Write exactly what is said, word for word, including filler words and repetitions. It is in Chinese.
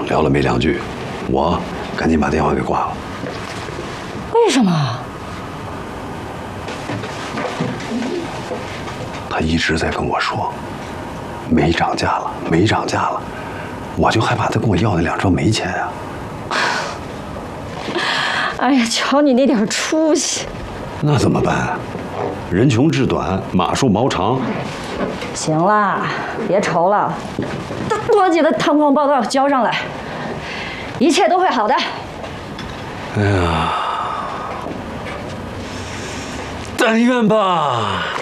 聊了没两句，我赶紧把电话给挂了。 为什么？ 他一直在跟我说，煤涨价了，煤涨价了，我就害怕他跟我要那两车煤钱啊。 哎呀，瞧你那点出息！ 那怎么办？人穷志短，马树毛长。 行啦，别愁了，多多几个探矿报告交上来，一切都会好的。 哎呀，但愿吧。